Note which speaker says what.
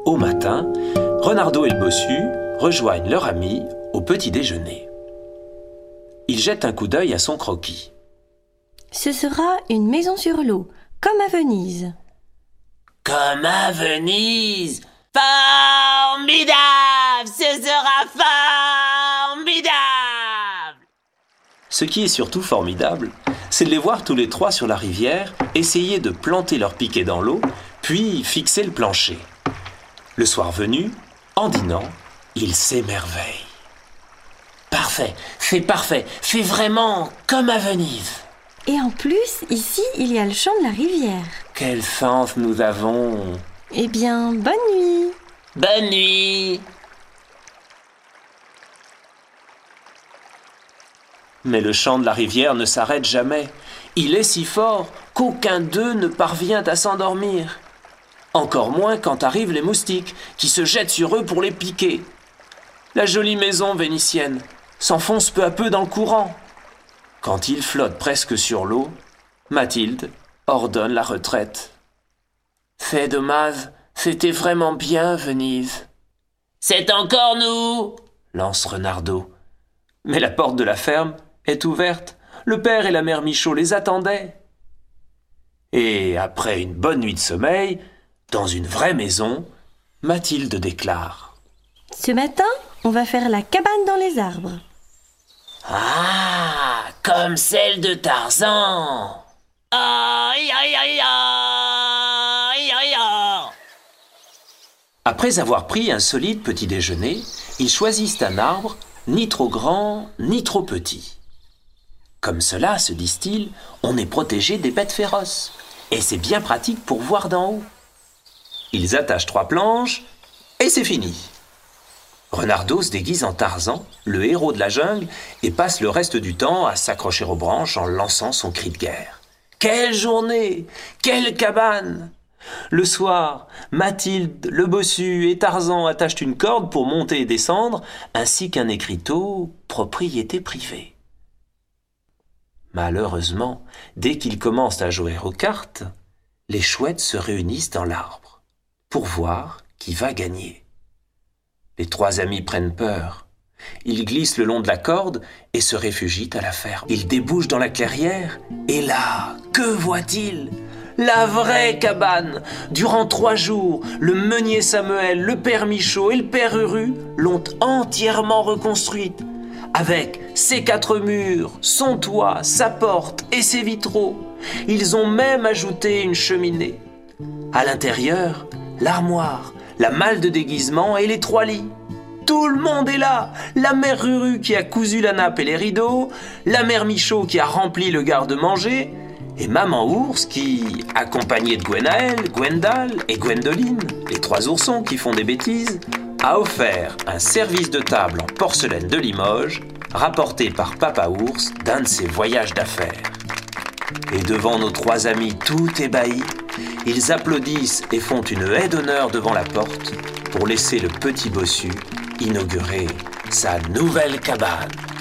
Speaker 1: Au matin, Renardeau et le bossu rejoignent leur ami au petit déjeuner. Il jette un coup d'œil à son croquis.
Speaker 2: Ce sera une maison sur l'eau, comme à Venise.
Speaker 3: Comme à Venise. Formidable! Ce sera formidable!
Speaker 1: Ce qui est surtout formidable, c'est de les voir tous les trois sur la rivière essayer de planter leur piquet dans l'eau, puis fixer le plancher. Le soir venu, en dînant, ils s'émerveillent.
Speaker 3: Parfait, c'est vraiment comme à Venise.
Speaker 2: Et en plus, ici, il y a le chant de la rivière.
Speaker 1: Quel sens nous avons!
Speaker 2: Eh bien, bonne nuit!
Speaker 3: Bonne nuit!
Speaker 1: Mais le chant de la rivière ne s'arrête jamais. Il est si fort qu'aucun d'eux ne parvient à s'endormir. Encore moins quand arrivent les moustiques, qui se jettent sur eux pour les piquer. La jolie maison vénitienne s'enfonce peu à peu dans le courant. Quand ils flottent presque sur l'eau, Mathilde ordonne la retraite. « C'est dommage, c'était vraiment bien, Venise. »«
Speaker 3: C'est encore nous !»
Speaker 1: lance Renardeau. Mais la porte de la ferme est ouverte. Le père et la mère Michaud les attendaient. Et après une bonne nuit de sommeil, dans une vraie maison, Mathilde déclare:
Speaker 2: « Ce matin, on va faire la cabane dans les arbres. »
Speaker 3: Ah, comme celle de Tarzan. Aïe, aïe, aïe, aïe, aïe, aïe.
Speaker 1: Après avoir pris un solide petit déjeuner, ils choisissent un arbre ni trop grand, ni trop petit. Comme cela, se disent-ils, on est protégé des bêtes féroces, et c'est bien pratique pour voir d'en haut. Ils attachent 3 planches, et c'est fini. Renardeau se déguise en Tarzan, le héros de la jungle, et passe le reste du temps à s'accrocher aux branches en lançant son cri de guerre. Quelle journée! Quelle cabane! Le soir, Mathilde, le bossu et Tarzan attachent une corde pour monter et descendre, ainsi qu'un écriteau « propriété privée ». Malheureusement, dès qu'ils commencent à jouer aux cartes, les chouettes se réunissent dans l'arbre pour voir qui va gagner. Les 3 amis prennent peur. Ils glissent le long de la corde et se réfugient à la ferme. Ils débouchent dans la clairière et là, que voient-ils ? La vraie cabane! Durant 3 jours, le meunier Samuel, le père Michaud et le père Uru l'ont entièrement reconstruite. Avec ses 4 murs, son toit, sa porte et ses vitraux. Ils ont même ajouté une cheminée. À l'intérieur, l'armoire, la malle de déguisement et les 3 lits. Tout le monde est là. La mère Uru qui a cousu la nappe et les rideaux, la mère Michaud qui a rempli le garde-manger, et maman ours qui, accompagnée de Gwenaël, Gwendal et Gwendoline, les 3 oursons qui font des bêtises, a offert un service de table en porcelaine de Limoges, rapporté par Papa Ours d'un de ses voyages d'affaires. Et devant nos 3 amis tout ébahis, ils applaudissent et font une haie d'honneur devant la porte pour laisser le petit bossu inaugurer sa nouvelle cabane.